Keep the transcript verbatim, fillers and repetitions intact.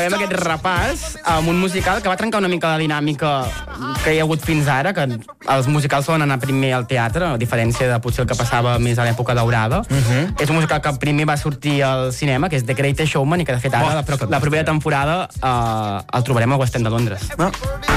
Fem aquest repàs amb un musical que va trencar una mica la dinàmica que hi ha hagut fins ara, que els musicals solen anar primer al teatre, a diferència de potser el que passava més a l'època daurada. Uh-huh. És un musical que primer va sortir al cinema, que és The Greatest Showman, i que de fet ara, oh, la, la propera temporada, eh, el trobarem al West End de Londres. No.